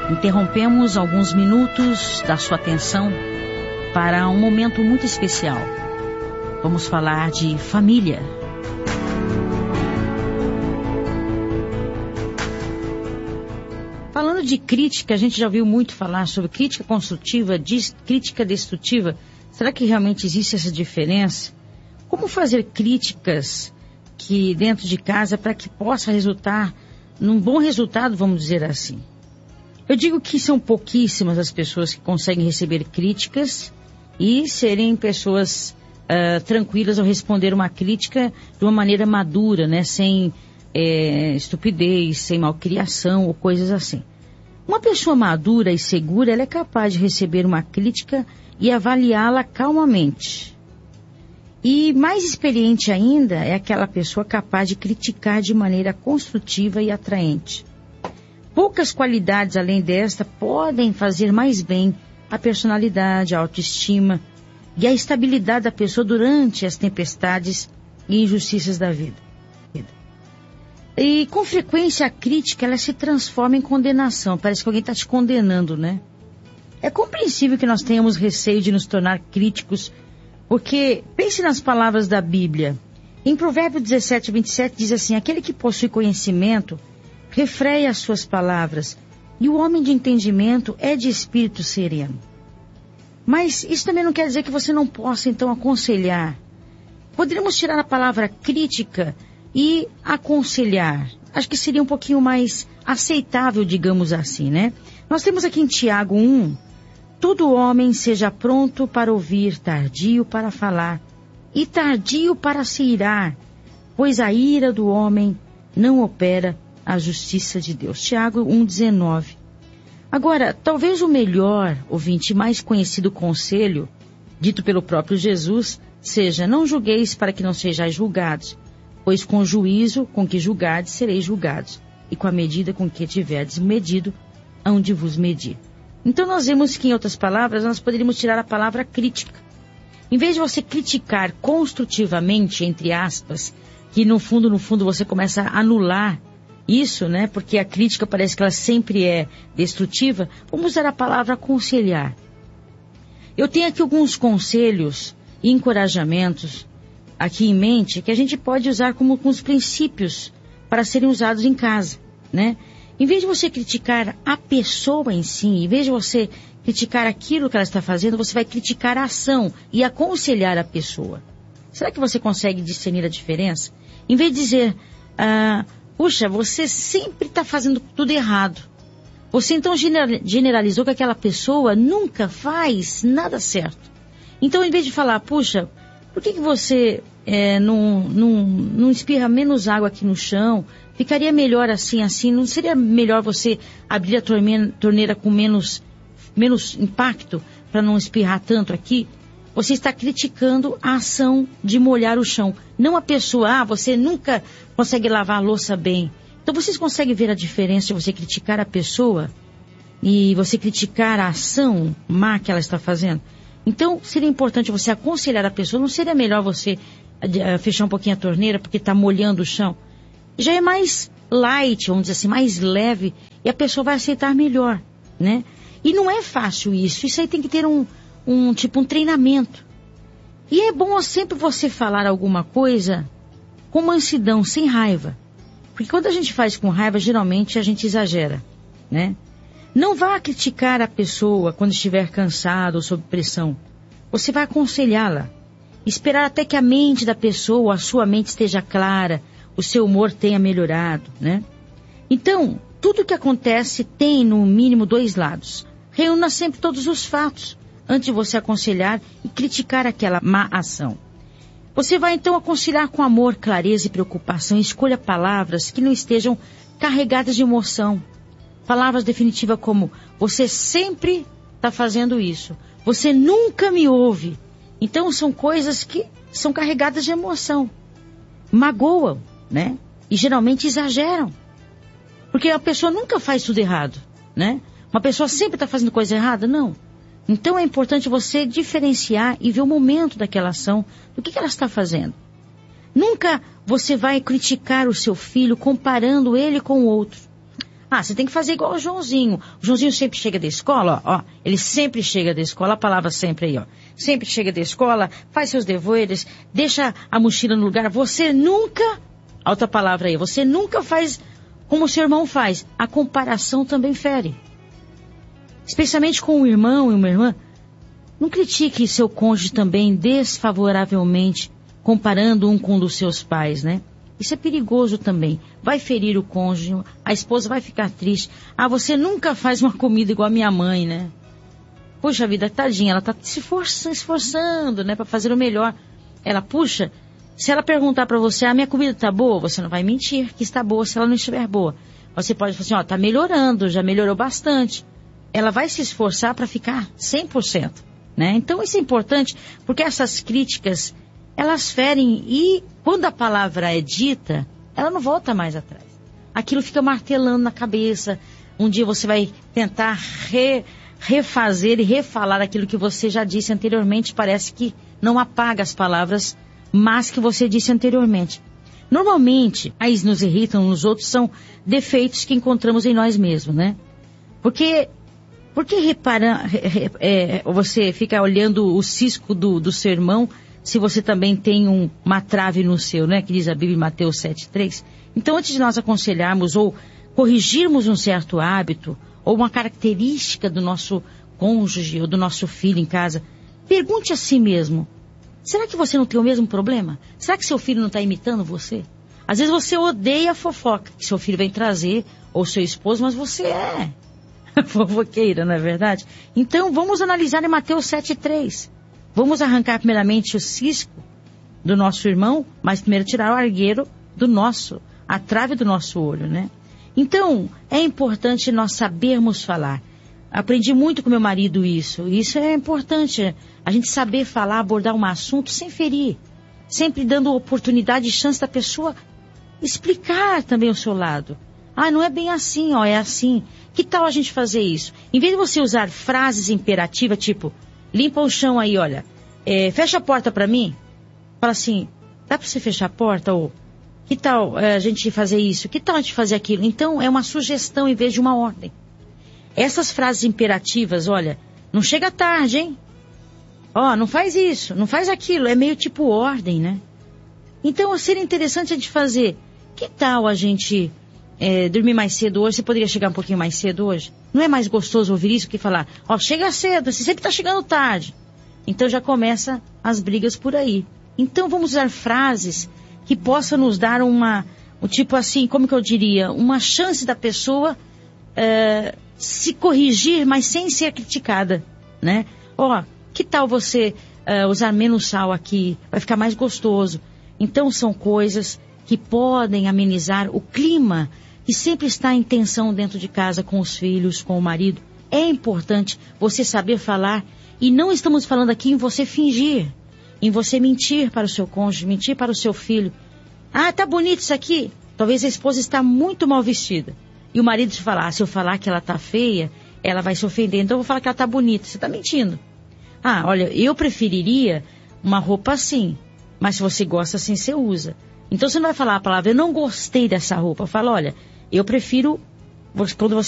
Interrompemos alguns minutos da sua atenção para um momento muito especial. Vamos falar de família. Falando de crítica, a gente já ouviu muito falar sobre crítica construtiva, crítica destrutiva. Será que realmente existe essa diferença? Como fazer críticas que dentro de casa para que possa resultar num bom resultado, vamos dizer assim? Eu digo que são pouquíssimas as pessoas que conseguem receber críticas e serem pessoas tranquilas ao responder uma crítica de uma maneira madura, né? Sem estupidez, sem malcriação ou coisas assim. Uma pessoa madura e segura, ela é capaz de receber uma crítica e avaliá-la calmamente. E mais experiente ainda é aquela pessoa capaz de criticar de maneira construtiva e atraente. Poucas qualidades além desta podem fazer mais bem a personalidade, a autoestima e a estabilidade da pessoa durante as tempestades e injustiças da vida. E com frequência a crítica ela se transforma em condenação. Parece que alguém está te condenando, né? É compreensível que nós tenhamos receio de nos tornar críticos, porque pense nas palavras da Bíblia. Em Provérbios 17, 27 diz assim: aquele que possui conhecimento refreia as suas palavras, e o homem de entendimento é de espírito sereno. Mas isso também não quer dizer que você não possa, então, aconselhar. Poderíamos tirar a palavra crítica e aconselhar. Acho que seria um pouquinho mais aceitável, digamos assim, né? Nós temos aqui em Tiago 1, todo homem seja pronto para ouvir, tardio para falar, e tardio para se irar, pois a ira do homem não opera a justiça de Deus. Tiago 1,19. Agora, talvez o melhor, ouvinte, mais conhecido conselho, dito pelo próprio Jesus, seja: não julgueis para que não sejais julgados, pois com o juízo com que julgardes sereis julgados, e com a medida com que tiverdes medido, hão de vos medir. Então nós vemos que, em outras palavras, nós poderíamos tirar a palavra crítica. Em vez de você criticar construtivamente, entre aspas, que no fundo você começa a anular isso, né? Porque a crítica parece que ela sempre é destrutiva. Vamos usar a palavra aconselhar. Eu tenho aqui alguns conselhos e encorajamentos aqui em mente que a gente pode usar como alguns princípios para serem usados em casa, né? Em vez de você criticar a pessoa em si, em vez de você criticar aquilo que ela está fazendo, você vai criticar a ação e aconselhar a pessoa. Será que você consegue discernir a diferença? Em vez de dizer, puxa, você sempre está fazendo tudo errado. Você então generalizou que aquela pessoa nunca faz nada certo. Então, em vez de falar, puxa, por que você não espirra menos água aqui no chão? Ficaria melhor assim? Não seria melhor você abrir a torneira com menos impacto para não espirrar tanto aqui? Você está criticando a ação de molhar o chão, não a pessoa. Você nunca consegue lavar a louça bem. Então vocês conseguem ver a diferença de você criticar a pessoa e você criticar a ação má que ela está fazendo? Então seria importante você aconselhar a pessoa. Não seria melhor você fechar um pouquinho a torneira porque está molhando o chão? Já é mais light, vamos dizer assim, mais leve, e a pessoa vai aceitar melhor, né? E não é fácil isso. Isso aí tem que ter um treinamento. E é bom sempre você falar alguma coisa com mansidão, sem raiva. Porque quando a gente faz com raiva, geralmente a gente exagera, né? Não vá criticar a pessoa quando estiver cansado ou sob pressão. Você vai aconselhá-la. Esperar até que a mente da pessoa, a sua mente esteja clara, o seu humor tenha melhorado, né? Então, tudo que acontece tem, no mínimo, dois lados. Reúna sempre todos os fatos antes de você aconselhar e criticar aquela má ação. Você vai então aconselhar com amor, clareza e preocupação. Escolha palavras que não estejam carregadas de emoção. Palavras definitivas como: você sempre está fazendo isso. Você nunca me ouve. Então são coisas que são carregadas de emoção. Magoam, né? E geralmente exageram. Porque a pessoa nunca faz tudo errado, né? Uma pessoa sempre está fazendo coisa errada? Não. Então é importante você diferenciar e ver o momento daquela ação, do que ela está fazendo. Nunca você vai criticar o seu filho comparando ele com o outro. Ah, você tem que fazer igual o Joãozinho. O Joãozinho sempre chega da escola, ó. Ele sempre chega da escola, a palavra sempre aí, ó. Sempre chega da escola, faz seus deveres, deixa a mochila no lugar. Você nunca, outra palavra aí, você nunca faz como o seu irmão faz. A comparação também fere. Especialmente com um irmão e uma irmã. Não critique seu cônjuge também desfavoravelmente, comparando um com um dos seus pais, né? Isso é perigoso também. Vai ferir o cônjuge, a esposa vai ficar triste. Ah, você nunca faz uma comida igual a minha mãe, né? Puxa vida, tadinha, ela tá se esforçando, né, para fazer o melhor. Ela, puxa, se ela perguntar para você, a minha comida tá boa, você não vai mentir que está boa se ela não estiver boa. Você pode falar assim, ó, tá melhorando, já melhorou bastante. Ela vai se esforçar para ficar 100%, né? Então isso é importante, porque essas críticas, elas ferem e quando a palavra é dita, ela não volta mais atrás. Aquilo fica martelando na cabeça. Um dia você vai tentar refazer e refalar aquilo que você já disse anteriormente. Parece que não apaga as palavras, mas que você disse anteriormente. Normalmente, as nos irritam nos outros são defeitos que encontramos em nós mesmos, né? Porque você fica olhando o cisco do seu irmão se você também tem uma trave no seu, né? Que diz a Bíblia em Mateus 7:3. Então, antes de nós aconselharmos ou corrigirmos um certo hábito ou uma característica do nosso cônjuge ou do nosso filho em casa, pergunte a si mesmo, será que você não tem o mesmo problema? Será que seu filho não está imitando você? Às vezes você odeia a fofoca que seu filho vem trazer, ou seu esposo, mas você é fofoqueira, não é verdade? Então vamos analisar em Mateus 7:3. Vamos arrancar primeiramente o cisco do nosso irmão, mas primeiro tirar o argueiro a trave do nosso olho, né? Então, é importante nós sabermos falar. Aprendi muito com meu marido isso. Isso é importante, a gente saber falar, abordar um assunto sem ferir. Sempre dando oportunidade e chance da pessoa explicar também o seu lado. Ah, não é bem assim, ó, é assim. Que tal a gente fazer isso? Em vez de você usar frases imperativas, tipo, limpa o chão aí, olha, fecha a porta pra mim. Fala assim, dá pra você fechar a porta? Ou, que tal a gente fazer isso? Que tal a gente fazer aquilo? Então, é uma sugestão em vez de uma ordem. Essas frases imperativas, olha, não chega tarde, hein? Ó, não faz isso, não faz aquilo. É meio tipo ordem, né? Então, seria interessante a gente fazer. Que tal a gente dormir mais cedo hoje? Você poderia chegar um pouquinho mais cedo hoje? Não é mais gostoso ouvir isso que falar, ó, chega cedo, você sempre está chegando tarde. Então já começa as brigas por aí. Então vamos usar frases que possam nos dar tipo assim, como que eu diria, uma chance da pessoa se corrigir, mas sem ser criticada, né? Ó, que tal você usar menos sal aqui? Vai ficar mais gostoso. Então são coisas que podem amenizar o clima que sempre está em tensão dentro de casa com os filhos, com o marido. É importante você saber falar, e não estamos falando aqui em você fingir, em você mentir para o seu cônjuge, mentir para o seu filho. Ah, tá bonito isso aqui. Talvez a esposa está muito mal vestida. E o marido te falar, se eu falar que ela tá feia, ela vai se ofender, então eu vou falar que ela tá bonita. Você tá mentindo. Ah, olha, eu preferiria uma roupa assim, mas se você gosta assim, você usa. Então você não vai falar a palavra, eu não gostei dessa roupa. Fala, olha, eu prefiro, quando